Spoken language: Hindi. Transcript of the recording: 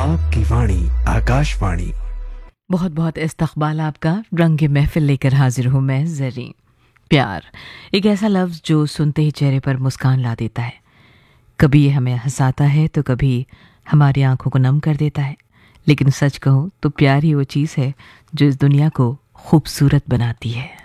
आपकी वाणी आकाशवाणी। बहुत बहुत इस्तकबाल आपका। रंग महफिल लेकर हाजिर हूँ मैं ज़री। प्यार एक ऐसा लफ्ज़ जो सुनते ही चेहरे पर मुस्कान ला देता है। कभी ये हमें हंसाता है तो कभी हमारी आंखों को नम कर देता है। लेकिन सच कहूँ तो प्यार ही वो चीज़ है जो इस दुनिया को खूबसूरत बनाती है।